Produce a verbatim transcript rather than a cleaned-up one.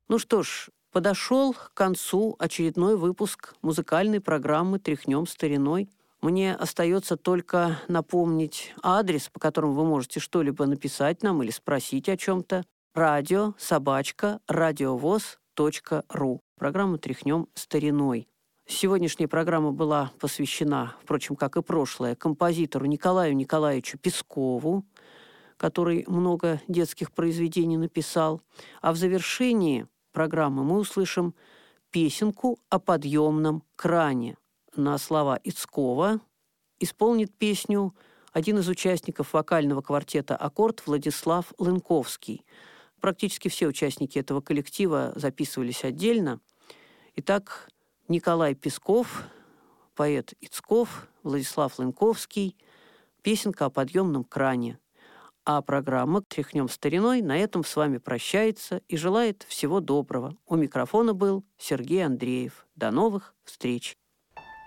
Ну что ж, подошел к концу очередной выпуск музыкальной программы «Тряхнем стариной». Мне остается только напомнить адрес, по которому вы можете что-либо написать нам или спросить о чем-то. Радио собачка радиовоз точка ру. Программа «Тряхнем стариной». Сегодняшняя программа была посвящена, впрочем, как и прошлая, композитору Николаю Николаевичу Пескову, который много детских произведений написал. А в завершении программы мы услышим песенку о подъемном кране. На слова Ицкова исполнит песню один из участников вокального квартета «Аккорд» Владислав Лынковский. Практически все участники этого коллектива записывались отдельно. Итак, Николай Песков, поэт Ицков, Владислав Лынковский, песенка о подъемном кране. А программа «Тряхнем стариной» на этом с вами прощается и желает всего доброго. У микрофона был Сергей Андреев. До новых встреч!